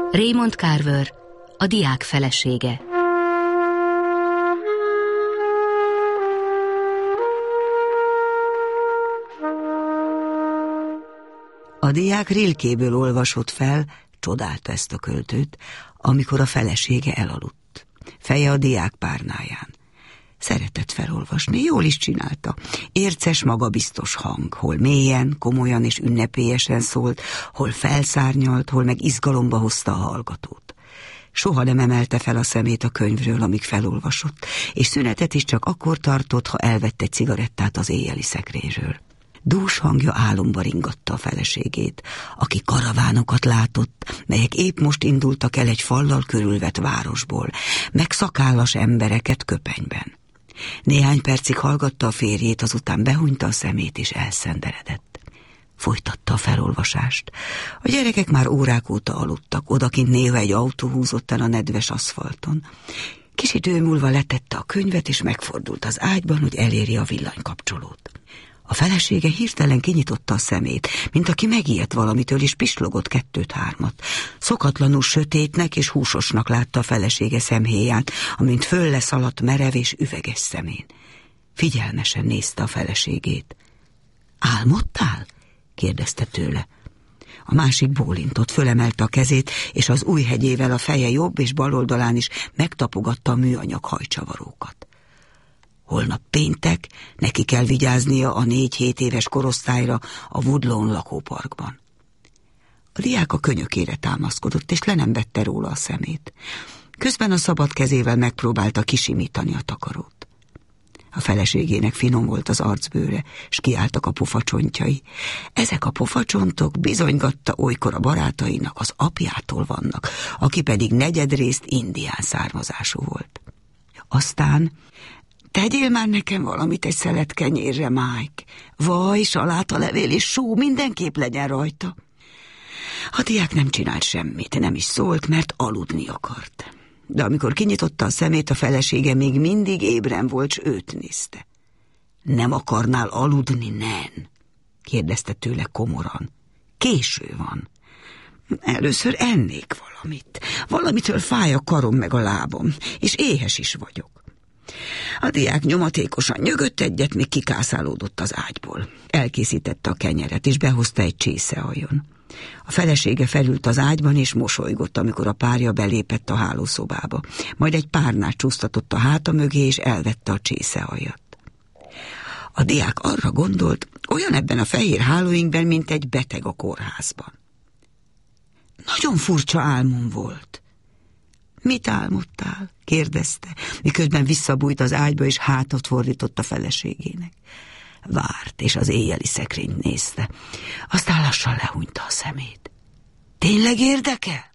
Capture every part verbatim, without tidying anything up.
Raymond Carver, a diák felesége. A diák Rilkéből olvasott fel, csodálta ezt a költőt, amikor a felesége elaludt. Feje a diák párnáján. Szeretett felolvasni, jól is csinálta. Érces, magabiztos hang, hol mélyen, komolyan és ünnepélyesen szólt, hol felszárnyalt, hol meg izgalomba hozta a hallgatót. Soha nem emelte fel a szemét a könyvről, amíg felolvasott, és szünetet is csak akkor tartott, ha elvett egy cigarettát az éjjeli szekrényről. Dús hangja álomba ringatta a feleségét, aki karavánokat látott, melyek épp most indultak el egy fallal körülvett városból, meg szakállas embereket köpenyben. Néhány percig hallgatta a férjét, azután behunyta a szemét és elszenderedett. Folytatta a felolvasást. A gyerekek már órák óta aludtak, odakint néha egy autó húzott el a nedves aszfalton. Kis idő múlva letette a könyvet, és megfordult az ágyban, hogy eléri a villanykapcsolót. A felesége hirtelen kinyitotta a szemét, mint aki megijedt valamitől, és pislogott kettőt-hármat. Szokatlanul sötétnek és húsosnak látta a felesége szemhéját, amint föl leszaladt merev és üveges szemén. Figyelmesen nézte a feleségét. Álmodtál? Kérdezte tőle. A másik bólintott, fölemelte a kezét, és az ujjhegyével a feje jobb és bal oldalán is megtapogatta a műanyag hajcsavarókat. Holnap péntek, neki kell vigyáznia a négy-hét éves korosztályra a Woodlawn lakóparkban. A diák a könyökére támaszkodott, és le nem vette róla a szemét. Közben a szabad kezével megpróbálta kisimítani a takarót. A feleségének finom volt az arcbőre, s kiálltak a pofacsontjai. Ezek a pofacsontok, bizonygatta olykor a barátainak, az apjától vannak, aki pedig negyedrészt indián származású volt. Aztán: tegyél már nekem valamit egy szelet kenyérre, Mike. Vaj, salátalevél és só mindenképp legyen rajta. A diák nem csinált semmit, nem is szólt, mert aludni akart. De amikor kinyitotta a szemét, a felesége még mindig ébren volt, s őt nézte. Nem akarnál aludni, nen? Kérdezte tőle komoran. Késő van. Először ennék valamit. Valamitől fáj a karom meg a lábom, és éhes is vagyok. A diák nyomatékosan nyögött egyet, még kikászálódott az ágyból. Elkészítette a kenyeret, és behozta egy csészealjon. A felesége felült az ágyban, és mosolygott, amikor a párja belépett a hálószobába. Majd egy párnát csúsztatott a háta mögé, és elvette a csészealjat. A diák arra gondolt, olyan ebben a fehér hálóinkben, mint egy beteg a kórházban. Nagyon furcsa álmom volt. Mit álmodtál? Kérdezte, miközben visszabújt az ágyba, és hátat fordított a feleségének. Várt, és az éjjeli szekrényt nézte. Aztán lassan lehúnyta a szemét. Tényleg érdekel?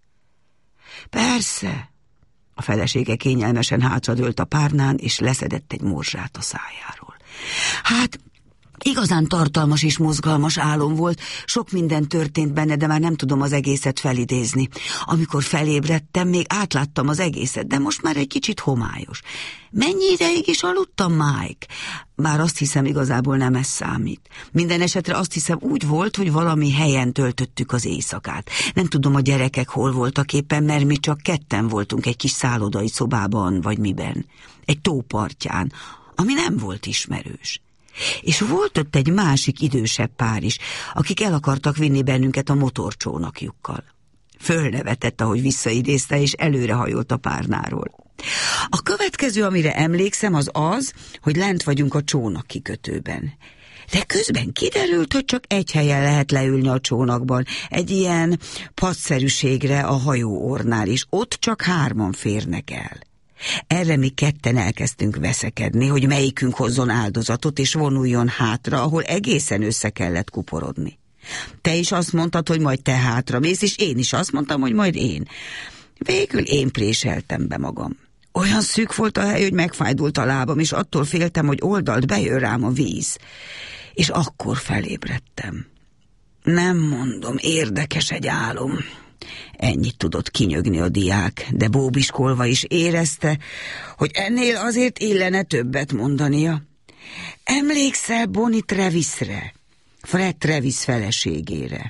Persze. A felesége kényelmesen hátradőlt a párnán, és leszedett egy morzsát a szájáról. Hát, igazán tartalmas és mozgalmas álom volt, sok minden történt benne, de már nem tudom az egészet felidézni. Amikor felébredtem, még átláttam az egészet, de most már egy kicsit homályos. Mennyi ideig is aludtam, Mike? Bár azt hiszem, igazából nem ez számít. Minden esetre azt hiszem, úgy volt, hogy valami helyen töltöttük az éjszakát. Nem tudom, a gyerekek hol voltak éppen, mert mi csak ketten voltunk egy kis szállodai szobában, vagy miben. Egy tó partján, ami nem volt ismerős. És volt ott egy másik idősebb pár is, akik el akartak vinni bennünket a motorcsónakjukkal. Fölnevetett, ahogy visszaidézte, és előrehajolt a párnáról. A következő, amire emlékszem, az az, hogy lent vagyunk a csónak kikötőben. De közben kiderült, hogy csak egy helyen lehet leülni a csónakban, egy ilyen padszerűségre a hajóornál is. Ott csak hárman férnek el. Erre mi ketten elkezdtünk veszekedni, hogy melyikünk hozzon áldozatot, és vonuljon hátra, ahol egészen össze kellett kuporodni. Te is azt mondtad, hogy majd te hátra mész, és én is azt mondtam, hogy majd én. Végül én préseltem be magam. Olyan szűk volt a hely, hogy megfájdult a lábam, és attól féltem, hogy oldalt bejön rám a víz. És akkor felébredtem. Nem mondom, érdekes egy álom. Ennyit tudott kinyögni a diák, de bóbiskolva is érezte, hogy ennél azért illene többet mondania. Emlékszel Bonnie Travisre, Fred Travis feleségére?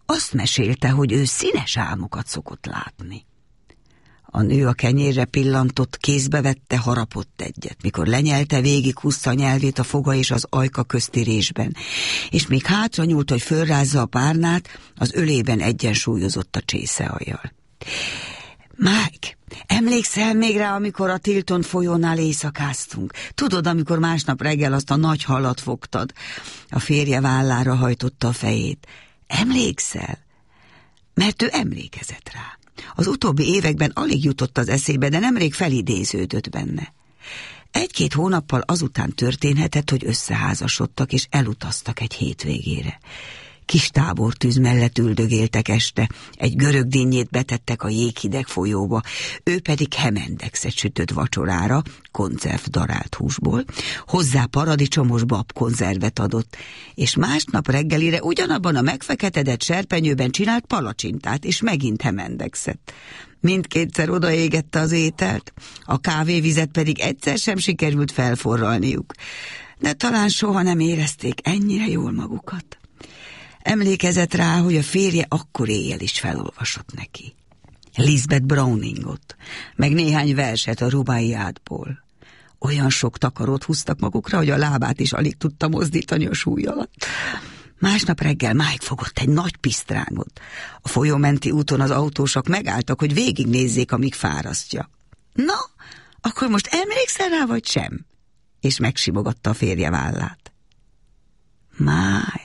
azt mesélte, hogy ő színes álmokat szokott látni. A nő a kenyérre pillantott, kézbe vette, harapott egyet, mikor lenyelte, végighúzta a nyelvét a foga és az ajka közti résben, és még hátra nyúlt, hogy fölrázza a párnát, az ölében egyensúlyozott a csészeajjal. Mike, emlékszel még rá, amikor a Tilton folyónál éjszakáztunk? Tudod, amikor másnap reggel azt a nagy halat fogtad? A férje vállára hajtotta a fejét. Emlékszel? Mert ő emlékezett rá. Az utóbbi években alig jutott az eszébe, de nemrég felidéződött benne. Egy-két hónappal azután történhetett, hogy összeházasodtak és elutaztak egy hétvégére. Kis tábortűz mellett üldögéltek este, egy görög dinnyét betettek a jéghideg folyóba, ő pedig hemendexet sütött vacsorára, konzerv darált húsból, hozzá paradicsomos babkonzervet adott, és másnap reggelire ugyanabban a megfeketedett serpenyőben csinált palacsintát, és megint hemendexet. Mindkétszer odaégette az ételt, a kávévizet pedig egyszer sem sikerült felforralniuk, de talán soha nem érezték ennyire jól magukat. Emlékezett rá, hogy a férje akkor éjjel is felolvasott neki. Lisbeth Browningot, meg néhány verset a Rubáiátból. Olyan sok takarót húztak magukra, hogy a lábát is alig tudta mozdítani a súly alatt. Másnap reggel Mike fogott egy nagy pisztrángot. A folyómenti úton az autósok megálltak, hogy végignézzék, amíg fárasztja. Na, akkor most emlékszel rá, vagy sem? És megsimogatta a férje vállát. Mike.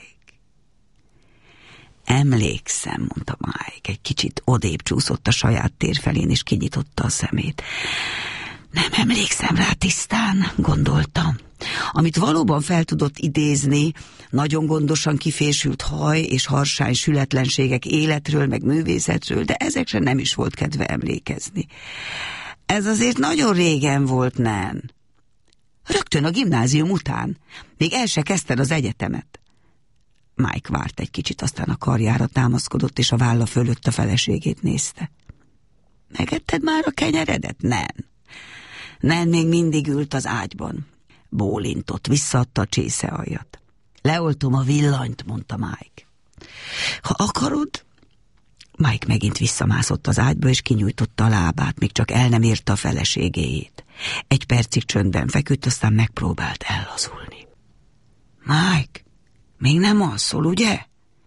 Emlékszem, mondta Mike, egy kicsit odébb csúszott a saját tér felén, és kinyitotta a szemét. Nem emlékszem rá tisztán, gondoltam. Amit valóban fel tudott idézni, nagyon gondosan kifésült haj és harsány sületlenségek életről, meg művészetről, de ezekre nem is volt kedve emlékezni. Ez azért nagyon régen volt, nem? Rögtön a gimnázium után. Még el se kezdted az egyetemet. Mike várt egy kicsit, aztán a karjára támaszkodott, és a válla fölött a feleségét nézte. Megetted már a kenyeredet? Nem. Nem, még mindig ült az ágyban. Bólintott, visszaadta a csészealjat. Leoltom a villanyt, mondta Mike. Ha akarod... Mike megint visszamászott az ágyba, és kinyújtotta a lábát, még csak el nem érte a feleségéjét. Egy percig csöndben feküdt, aztán megpróbált ellazulni. Mike, még nem alszol, ugye?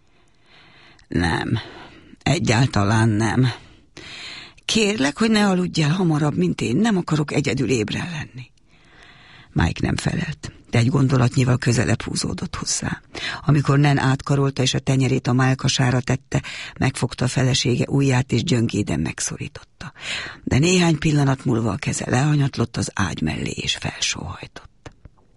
Nem, egyáltalán nem. Kérlek, hogy ne aludjál hamarabb, mint én, nem akarok egyedül ébren lenni. Mike nem felelt, de egy gondolatnyival közelebb húzódott hozzá. Amikor Nan átkarolta és a tenyerét a mellkasára tette, megfogta a felesége ujját és gyöngéden megszorította. De néhány pillanat múlva a keze lehanyatlott az ágy mellé és felsóhajtott.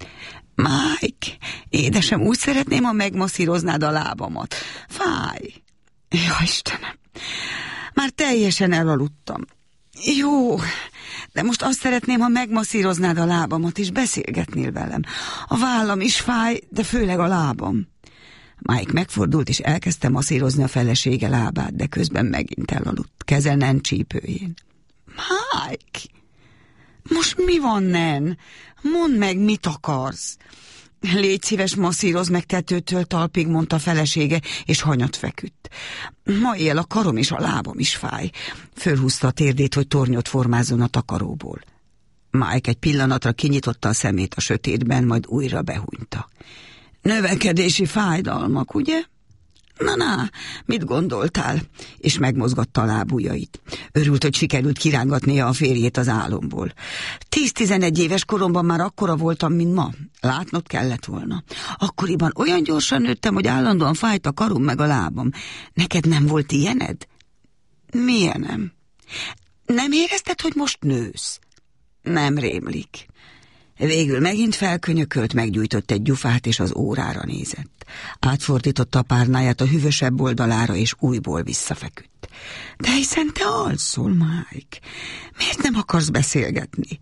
Mike, édesem, úgy szeretném, ha megmasszíroznád a lábamat. Fáj. Ja, Istenem, már teljesen elaludtam. Jó, de most azt szeretném, ha megmasszíroznád a lábamat, és beszélgetnél velem. A vállam is fáj, de főleg a lábam. Mike megfordult, és elkezdte masszírozni a felesége lábát, de közben megint elaludt, keze Nan csípőjén. Mike, most mi van, Nan? Mondd meg, mit akarsz? Légy szíves, masszírozz meg tetőtől talpig, mondta a felesége, és hanyat feküdt. Ma éjjel a karom és a lábam is fáj. Fölhúzta a térdét, hogy tornyot formázzon a takaróból. Mike egy pillanatra kinyitotta a szemét a sötétben, majd újra behúnyta. Növekedési fájdalmak, ugye? Na-na, mit gondoltál? És megmozgatta a lábujjait. Örült, hogy sikerült kirángatnia a férjét az álomból. Tíz-tizenegy éves koromban már akkora voltam, mint ma. Látnod kellett volna. Akkoriban olyan gyorsan nőttem, hogy állandóan fájt a karom meg a lábam. Neked nem volt ilyened? Milyenem? Nem érezted, hogy most nősz? Nem rémlik. Végül megint felkönyökölt, meggyújtott egy gyufát, és az órára nézett. Átfordította a párnáját a hűvösebb oldalára, és újból visszafeküdt. De hiszen te alszol, Mike. Miért nem akarsz beszélgetni?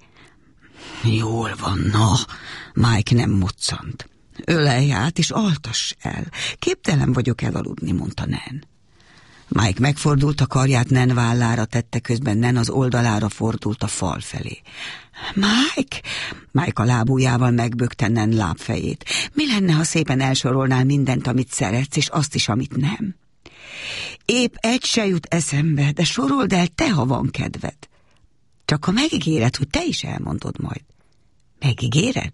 Jól van, na. Mike nem moccant. Ölelj át, és altass el. Képtelen vagyok elaludni, mondta Nan. Mike megfordult, a karját Nan vállára tette, közben Nan az oldalára fordult a fal felé. Mike! Mike a lábujjával megbökte Nan lábfejét. Mi lenne, ha szépen elsorolnál mindent, amit szeretsz, és azt is, amit nem? Épp egy se jut eszembe, de sorold el te, ha van kedved. Csak ha megígéred, hogy te is elmondod majd. Megígéred?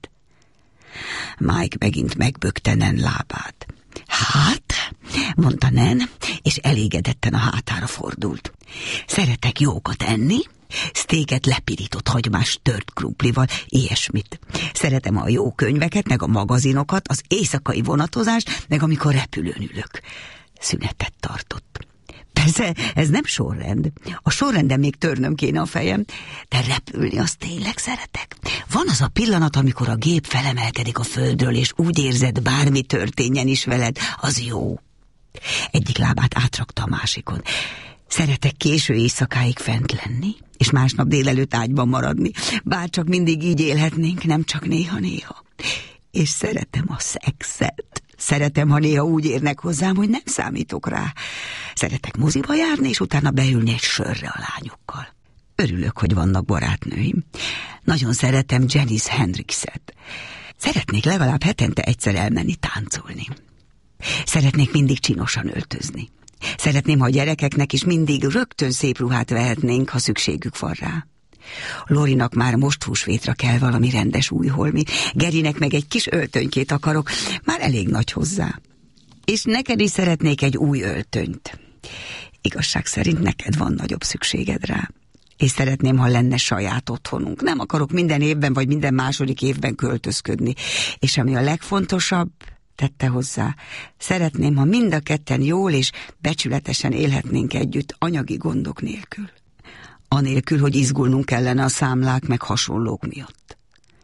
Mike megint megbökte Nan lábát. Hát, mondta Nan, és elégedetten a hátára fordult. Szeretek jókat enni, sztéket lepirított hagymás tört krumplival, ilyesmit. Szeretem a jó könyveket, meg a magazinokat, az éjszakai vonatozást, meg amikor repülőn ülök. Szünetet tartott. Persze, ez nem sorrend. A sorrenden még törnöm kéne a fejem, de repülni azt tényleg szeretek. Van az a pillanat, amikor a gép felemelkedik a földről, és úgy érzed, bármi történjen is veled, az jó. Egyik lábát átrakta a másikon. Szeretek késő éjszakáig fent lenni, és másnap délelőtt ágyban maradni. Bárcsak mindig így élhetnénk, nem csak néha-néha. És szeretem a szexet. Szeretem, ha néha úgy érnek hozzám, hogy nem számítok rá. Szeretek moziba járni, és utána beülni egy sörre a lányokkal. Örülök, hogy vannak barátnőim. Nagyon szeretem Janice Hendrixet. Szeretnék legalább hetente egyszer elmenni táncolni. Szeretnék mindig csinosan öltözni. Szeretném, ha a gyerekeknek is mindig rögtön szép ruhát vehetnénk, ha szükségük van rá. Lorinak már most húsvétra kell valami rendes új holmi, Gerinek meg egy kis öltönykét akarok, már elég nagy hozzá. És neked is szeretnék egy új öltönyt. Igazság szerint neked van nagyobb szükséged rá. És szeretném, ha lenne saját otthonunk. Nem akarok minden évben vagy minden második évben költözködni. És ami a legfontosabb, tette hozzá, szeretném, ha mind a ketten jól és becsületesen élhetnénk együtt, anyagi gondok nélkül. Anélkül, hogy izgulnunk kellene a számlák meg hasonlók miatt.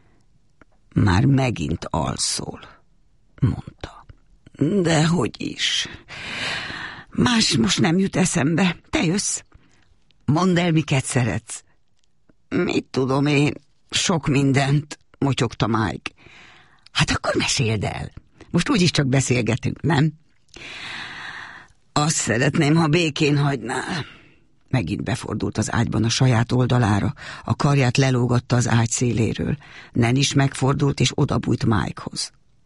Már megint alszol, mondta. Dehogy is. Más most nem jut eszembe. Te jössz? Mondd el, miket szeretsz. Mit tudom én? Sok mindent, motyogta Mike. Hát akkor meséld el. Most úgyis csak beszélgetünk, nem? Azt szeretném, ha békén hagynál. Megint befordult az ágyban a saját oldalára, a karját lelógatta az ágy széléről. Nan is megfordult, és odabújt Mikehoz.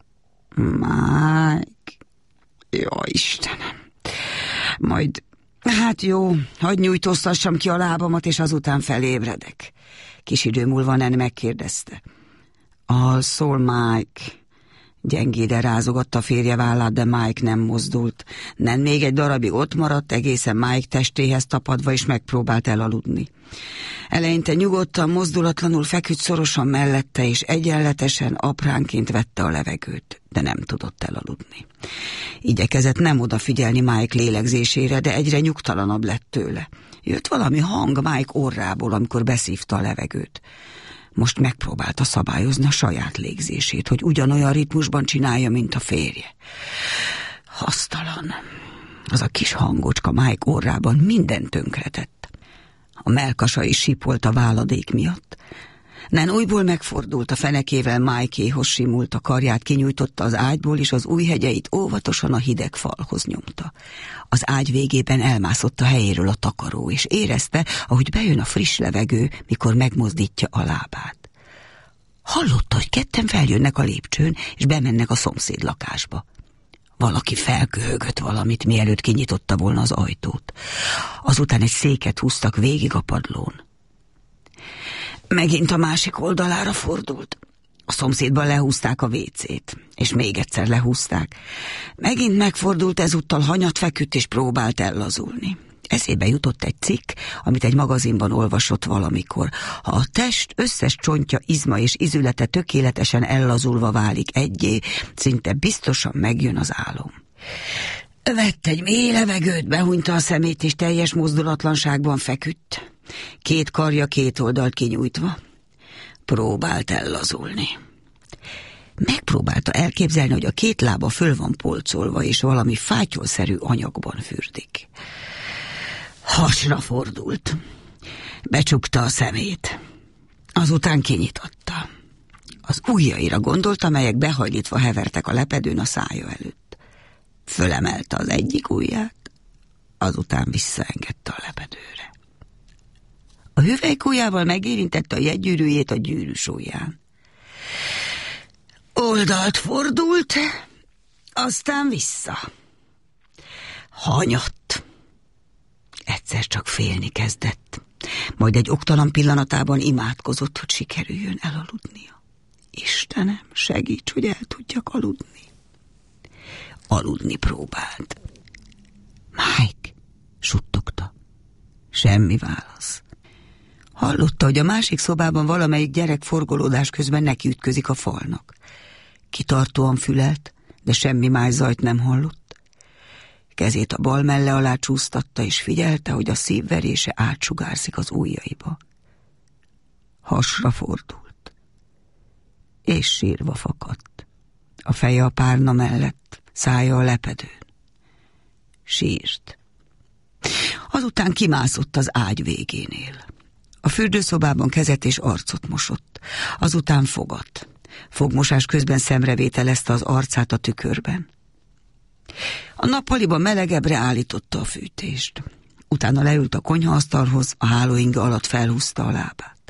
Mike... Jó, Istenem... Majd... Hát jó, hadd nyújtóztassam ki a lábamat, és azután felébredek. Kis idő múlva Nan megkérdezte. Alszol, Mike... Gyengéden rázogatta a férje vállát, de Mike nem mozdult. Nan még egy darabig ott maradt, egészen Mike testéhez tapadva, és megpróbált elaludni. Eleinte nyugodtan, mozdulatlanul feküdt szorosan mellette, és egyenletesen, apránként vette a levegőt, de nem tudott elaludni. Igyekezett nem odafigyelni Mike lélegzésére, de egyre nyugtalanabb lett tőle. Jött valami hang Mike orrából, amikor beszívta a levegőt. Most megpróbálta szabályozni a saját légzését, hogy ugyanolyan ritmusban csinálja, mint a férje. Hasztalan. Az a kis hangocska Mike orrában mindent tönkretett. A mellkasa is sipolt a váladék miatt. Nan újból megfordult, a fenekével Mike-éhoz simult, a karját kinyújtotta az ágyból, és az ujjhegyeit óvatosan a hideg falhoz nyomta. Az ágy végében elmászott a helyéről a takaró, és érezte, ahogy bejön a friss levegő, mikor megmozdítja a lábát. Hallotta, hogy ketten feljönnek a lépcsőn, és bemennek a szomszéd lakásba. Valaki felköhögött valamit, mielőtt kinyitotta volna az ajtót. Azután egy széket húztak végig a padlón. Megint a másik oldalára fordult. A szomszédban lehúzták a vécét, és még egyszer lehúzták. Megint megfordult, ezúttal hanyat feküdt, és próbált ellazulni. Eszébe jutott egy cikk, amit egy magazinban olvasott valamikor. Ha a test összes csontja, izma és izülete tökéletesen ellazulva válik egyé, szinte biztosan megjön az álom. Vett egy mély levegőt, behunyta a szemét, és teljes mozdulatlanságban feküdt. Két karja két oldalt kinyújtva. Próbált ellazulni. Megpróbálta elképzelni, hogy a két lába föl van polcolva, és valami fátyolszerű anyagban fürdik. Hasra fordult. Becsukta a szemét. Azután kinyitotta. Az ujjaira gondolt, amelyek behajlítva hevertek a lepedőn a szája előtt. Fölemelte az egyik ujját, azután visszaengedte a lepedőre. A hüvelykujjával megérintette a jegygyűrűjét a gyűrűs ujján. Oldalt fordult, aztán vissza. Hanyatt, Egyszer csak félni kezdett. Majd egy oktalan pillanatában imádkozott, hogy sikerüljön elaludnia. Istenem, segíts, hogy el tudjak aludni. Aludni próbált. Mike, suttogta. Semmi válasz. Hallotta, hogy a másik szobában valamelyik gyerek forgolódás közben nekiütközik a falnak. Kitartóan fülelt, de semmi más zajt nem hallott. Kezét a bal melle alá csúsztatta, és figyelte, hogy a szívverése átsugárzik az ujjaiba. Hasra fordult, és sírva fakadt. A feje a párna mellett, szája a lepedőn. Sírt. Azután kimászott az ágy végénél. A fürdőszobában kezet és arcot mosott, azután fogat. Fogmosás közben szemrevételezte az arcát a tükörben. A nappaliba melegebbre állította a fűtést. Utána leült a konyhaasztalhoz, a hálóinge alatt felhúzta a lábát.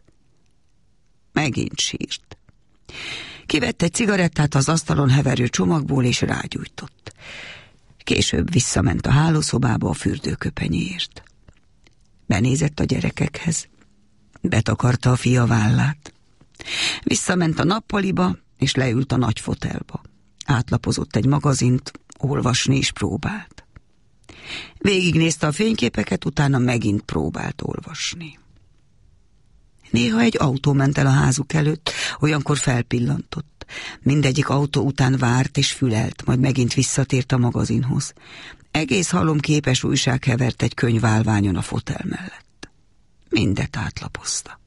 Megint sírt. Kivett egy cigarettát az asztalon heverő csomagból, és rágyújtott. Később visszament a hálószobába a fürdőköpenyéért. Benézett a gyerekekhez. Betakarta a fia vállát. Visszament a nappaliba, és leült a nagy fotelba. Átlapozott egy magazint, olvasni is próbált. Végignézte a fényképeket, utána megint próbált olvasni. Néha egy autó ment el a házuk előtt, olyankor felpillantott. Mindegyik autó után várt és fülelt, majd megint visszatért a magazinhoz. Egész halomképes újság hevert egy könyválványon a fotel mellett. Mindet átlapozta.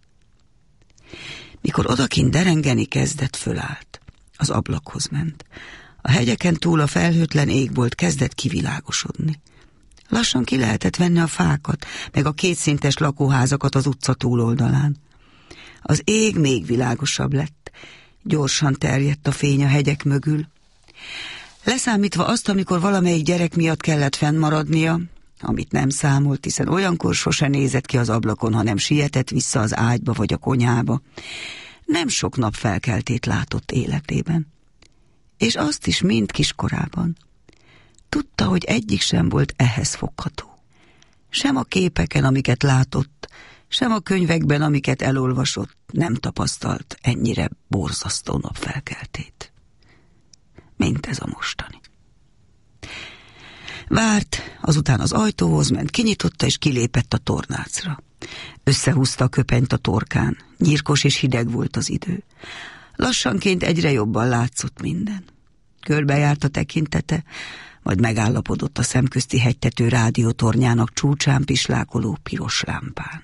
Mikor odakint derengeni kezdett, fölállt. Az ablakhoz ment. A hegyeken túl a felhőtlen égbolt kezdett kivilágosodni. Lassan ki lehetett venni a fákat, meg a kétszintes lakóházakat az utca túloldalán. Az ég még világosabb lett. Gyorsan terjedt a fény a hegyek mögül. Leszámítva azt, amikor valamelyik gyerek miatt kellett fennmaradnia, amit nem számolt, hiszen olyankor sose nézett ki az ablakon, hanem sietett vissza az ágyba vagy a konyhába. Nem sok nap felkeltét látott életében. És azt is mind kiskorában. Tudta, hogy egyik sem volt ehhez fogható. Sem a képeken, amiket látott, sem a könyvekben, amiket elolvasott, nem tapasztalt ennyire borzasztó napfelkeltét. Mint ez a mostani. Várt, azután az ajtóhoz ment, kinyitotta és kilépett a tornácra. Összehúzta a köpenyt a torkán, nyírkos és hideg volt az idő. Lassanként egyre jobban látszott minden. Körbejárt a tekintete, majd megállapodott a szemközti hegytető rádiótornyának csúcsán pislákoló piros lámpán.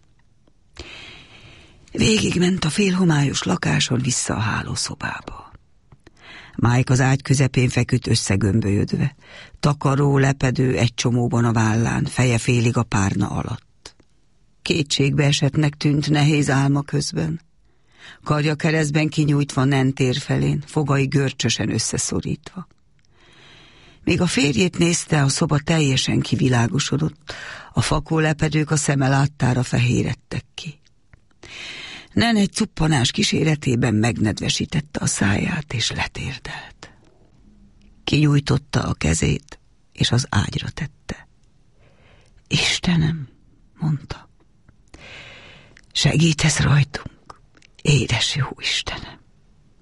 Végigment a félhomályos lakáson vissza a hálószobába. Mike az ágy közepén feküdt összegömbölyödve, takaró, lepedő egy csomóban a vállán, feje félig a párna alatt. Kétségbe esettnek tűnt nehéz álma közben. Karja keresztben kinyújtva nentér felén, fogai görcsösen összeszorítva. Még a férjét nézte, a szoba teljesen kivilágosodott, a fakólepedők a szeme láttára fehéredtek ki. Nen egy cuppanás kíséretében megnedvesítette a száját, és letérdelt. Kinyújtotta a kezét, és az ágyra tette. Istenem, mondta, segítesz rajtunk, édes jó Istenem.